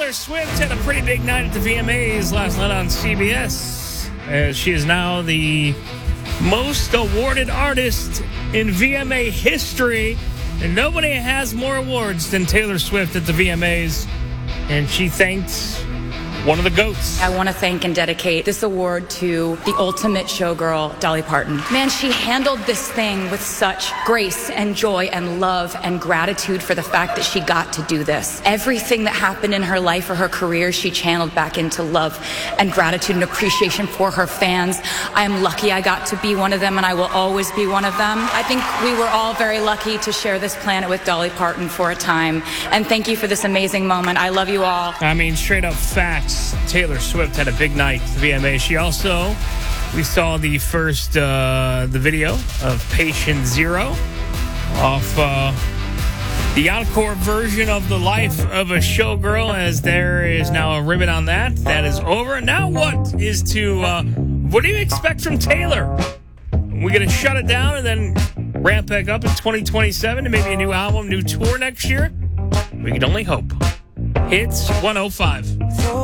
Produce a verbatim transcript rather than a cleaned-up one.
Taylor Swift had a pretty big night at the V M As last night on C B S, as she is now the most awarded artist in V M A history, and nobody has more awards than Taylor Swift at the V M As, and she thanked one of the GOATs. I want to thank and dedicate this award to the ultimate showgirl, Dolly Parton. Man, she handled this thing with such grace and joy and love and gratitude for the fact that she got to do this. Everything that happened in her life or her career, she channeled back into love and gratitude and appreciation for her fans. I am lucky I got to be one of them, and I will always be one of them. I think we were all very lucky to share this planet with Dolly Parton for a time. And thank you for this amazing moment. I love you all. I mean, straight up facts. Taylor Swift had a big night at the V M A. She also, we saw the first, uh, the video of Patient Zero off uh, the encore version of The Life of a Showgirl, as there is now a ribbon on that. That is over. Now what is to, uh, what do you expect from Taylor? We're going to shut it down and then ramp back up in twenty twenty-seven and maybe a new album, new tour next year? We can only hope. Hits one oh five.